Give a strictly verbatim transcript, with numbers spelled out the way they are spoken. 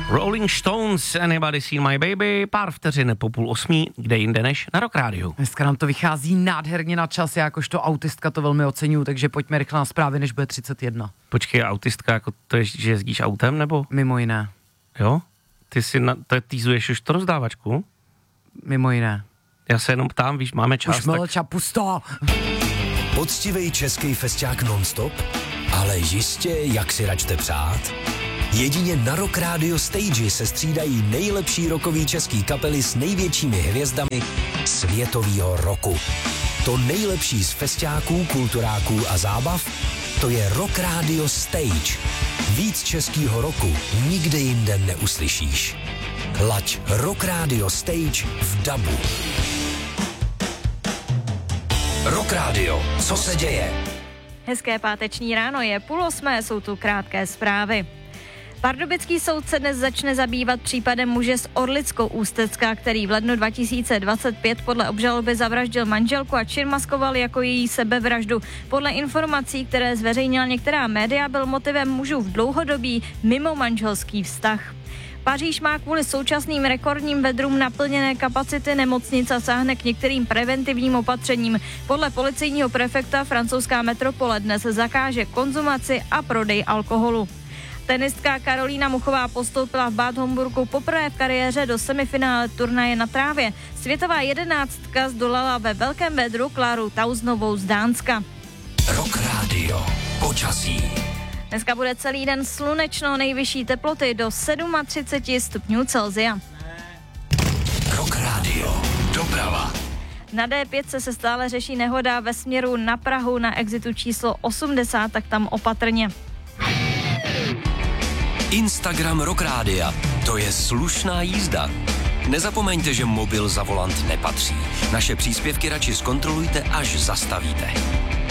Rolling Stones, Anybody Seen My Baby, pár vteřin po půl osmí, kde jinde než na Rock Rádiu. Dneska nám to vychází nádherně na čas, já jakožto autistka to velmi oceňuju, takže pojďme rychle na zprávy, než bude třicet jedna. Počkej, autistka, jako to je, že jezdíš autem, nebo? Mimo jiné. Jo? Ty si na, to týzuješ už to rozdávačku? Mimo jiné. Já se jenom ptám, víš, máme čas. Už mlča, tak... pusto! Poctivej český festiák non-stop, ale jistě, jak si račte přát. Jedině na Rock Radio Stage se střídají nejlepší rockový český kapely s největšími hvězdami světovýho roku. To nejlepší z festiáků, kulturáků a zábav, to je Rock Radio Stage. Víc českýho roku nikde jinde neuslyšíš. Laď Rock Radio Stage v dabu. Rock Radio, co se děje? Hezké páteční ráno, je půl osmé, jsou tu krátké zprávy. Pardubický soud se dnes začne zabývat případem muže z Orlickou Ústecka, který v lednu dva tisíce dvacet pět podle obžaloby zavraždil manželku a čin maskoval jako její sebevraždu. Podle informací, které zveřejnila některá média, byl motivem mužův dlouhodobý mimomanželský vztah. Paříž má kvůli současným rekordním vedrům naplněné kapacity nemocnic a sáhne k některým preventivním opatřením. Podle policejního prefekta francouzská metropole dnes zakáže konzumaci a prodej alkoholu. Tenistka Karolína Muchová postoupila v Bad Homburgu poprvé v kariéře do semifinále turnaje na trávě. Světová jedenáctka zdolala ve velkém vedru Kláru Tausnovou z Dánska. Rock Radio. Počasí. Dneska bude celý den slunečno, nejvyšší teploty do třicet sedm stupňů Celsia. Rock Radio. Doprava. Na dé pět se stále řeší nehoda ve směru na Prahu na exitu číslo osmdesát, tak tam opatrně. Instagram Rock Rádia. To je slušná jízda. Nezapomeňte, že mobil za volant nepatří. Naše příspěvky radši zkontrolujte, až zastavíte.